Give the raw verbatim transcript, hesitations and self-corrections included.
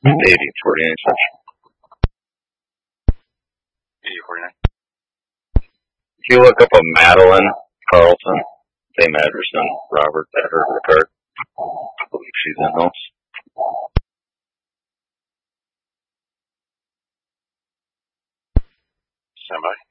eighty forty-nine section. eighty forty-nine. If you look up a Madeline Carlson, same address on Robert that heard the card. I believe she's in house. Stand by.